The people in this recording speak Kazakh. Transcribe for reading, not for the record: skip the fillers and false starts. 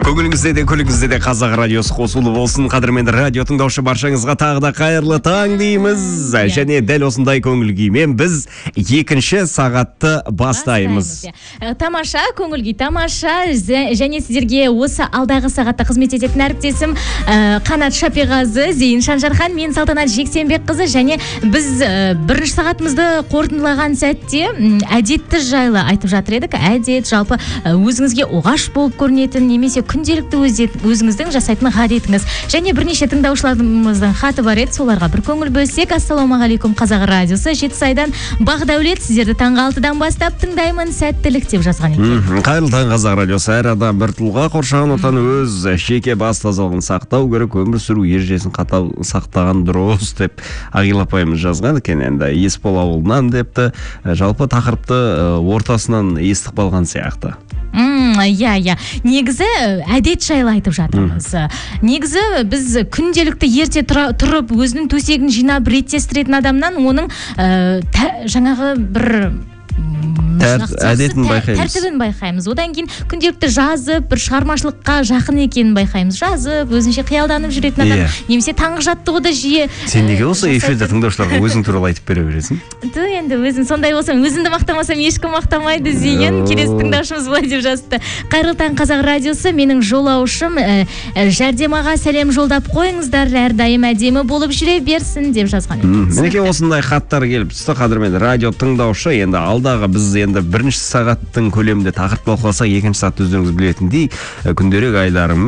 Көңіліңізде де көлігіңізде де қазақ радиосы қосулы болсын. Қадірменді радио тыңдаушы баршаңызға тағы да қайырлы таң дейміз. Және дәл осындай көңіл күймен біз екінші сағатты бастаймыз. Тамаша, көңіл күй тамаша. Және сіздерге осы алдағы сағатта қызмет ететін әріптесім Қанат Шапиғазы, Зейін Шанжархан, мен Салтанат Жексенбекқызы. Және біз бірінші сағатымызды қорытындылаған сәтте әдетті жайлы айтып жатыр едік. Әдет жалпы өзіңізге оғаш болып көрінетін немесе күнделікті өзіңіздің жасайтын ғадетіңіз. Және бірнеше тыңдаушыларымыздың хаты бар еді, соларға бір көңіл бөлсек. Ассалаумағалейкум, Қазақ радиосы, Жетісайдан Бақдәулет, сіздерді таңғы 6-дан бастап тыңдаймын, сәттілік деп жазған екен. Қайырлы таң, Қазақ радиосы. Әр адам бір тұлға, қоршаған ортаны өз жеке бас тазалығын сақтау керек, өмір сүру ережесін қатал сақтаған дұрыс деп Ағил апайымыз жазған екен. Енді Есбол ауылынан депті, жалпы тақырыпты ортасынан естіп қалған сияқты. Иә. Негізі әдет жайлы айтып жатырмыз. Негізі біз күнделікті ерте тұрып, өзінің төсегін жинап, реттестіретін адамнан оның жаңағы бір әдетін байқаймыз. Тәртібін байқаймыз. Одан кейін күнделікті жазып, бір шығармашылыққа жақын екенін байқаймыз. Жазып, өзінше қиялданып жүретін адам, немесе таңғы жаттығуды жиі. Сен неге осы эфирде тыңдаушыларға өзің туралы айтып бере бересің? Енді өзім сондай болсам, өзімді мақтамасам ешкім мақтамайды деген келесі тыңдаушымыз былай деп жазды. Қайырлы таң, Қазақ радиосы, менің жолаушым Жәрдемаға сәлем жолдап қойыңыздар, әрдайым әдемі болып жүре берсін деп жазған. Мінекей осындай хаттар келіп түсті. Қадірменді радио тыңдаушы, енді алдағы біз енді бірінші сағаттың көлемінде тақырып талқыласақ, екінші сағатты өздеріңіз білетіндей күнделік айларым